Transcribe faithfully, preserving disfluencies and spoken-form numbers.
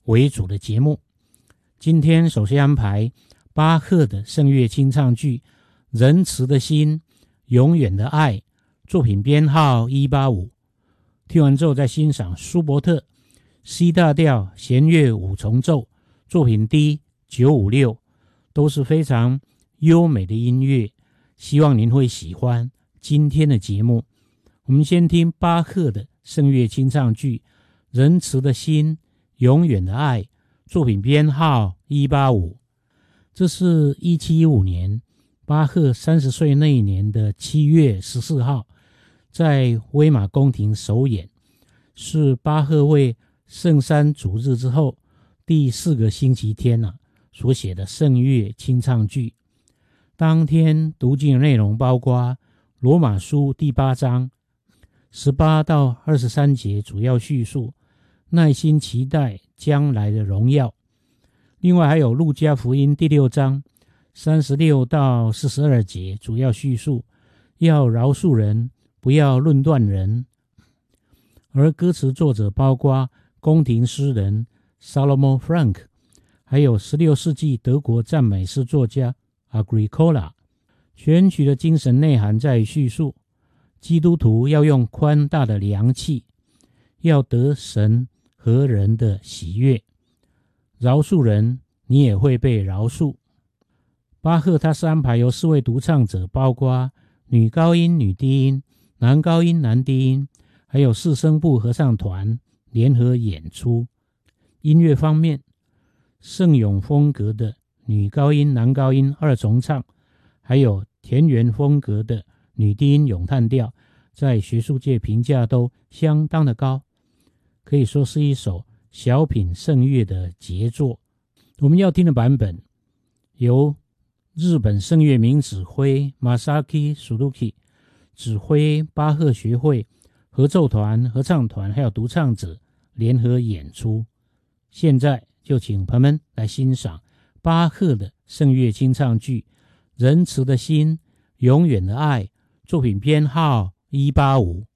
为主的节目。今天首先安排巴赫的圣乐清唱剧《仁慈的心，永远的爱》，作品编号一八五。听完之后再欣赏舒伯特 C 大调弦乐五重奏，作品 D 九五六，都是非常优美的音乐，希望您会喜欢今天的节目。我们先听巴赫的圣乐清唱剧《仁慈的心，永远的爱》，作品编号一八五。这是一七一五年巴赫三十岁那一年的七月十四号，在威玛宫廷首演，是巴赫为圣三主日之后第四个星期天、啊、所写的圣乐清唱剧。当天读经的内容包括罗马书第八章十八到二十三节，主要叙述耐心期待将来的荣耀。另外还有路加福音第六章三十六到四十二节，主要叙述要饶恕人，不要论断人。而歌词作者包括宫廷诗人 Solomon Frank， 还有十六世纪德国赞美诗作家 Agricola。 全曲的精神内涵在于叙述基督徒要用宽大的良器，要得神和人的喜悦，饶恕人，你也会被饶恕。巴赫他是安排由四位独唱者，包括女高音、女低音、男高音、男低音，还有四声部合唱团联合演出。音乐方面，圣咏风格的女高音、男高音二重唱，还有田园风格的女低音咏叹调，在学术界评价都相当的高，可以说是一首小品圣乐的杰作。我们要听的版本由日本圣乐名指挥 Masaki Suzuki 指挥巴赫学会合奏团、合唱团还有独唱者联合演出。现在就请朋友们来欣赏巴赫的圣乐清唱剧《仁慈的心，永远的爱》，作品编号一八五。